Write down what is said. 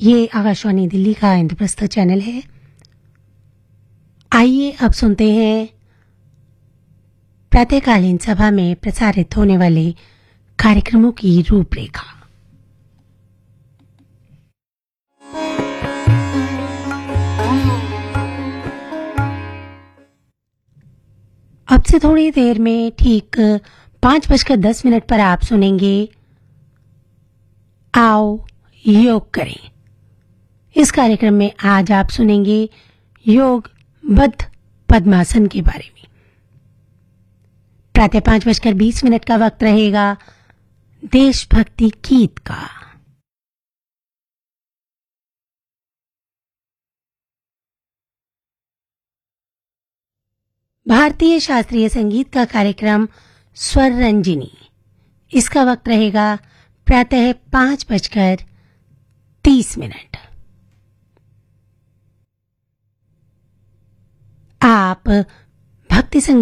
ये आकाशवाणी दिल्ली का इंद्रप्रस्थ चैनल है। आइए अब सुनते हैं प्रातःकालीन सभा में प्रसारित होने वाले कार्यक्रमों की रूपरेखा। अब से थोड़ी देर में ठीक 5:10 पर आप सुनेंगे आओ योग करें। इस कार्यक्रम में आज आप सुनेंगे योग बद्ध पद्मासन के बारे में। प्रातः 5:20 का वक्त रहेगा देशभक्ति गीत का। भारतीय शास्त्रीय संगीत का कार्यक्रम स्वर रंजिनी, इसका वक्त रहेगा प्रातः 5:30। आप भक्ति संगीत